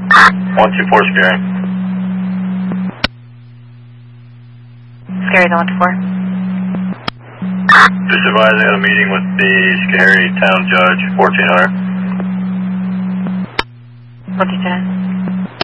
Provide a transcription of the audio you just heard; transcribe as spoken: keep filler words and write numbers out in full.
one two four Scary. Scary to one two four. Just advising on a meeting with the Scary Town Judge, fourteen hundred. fourteen ten.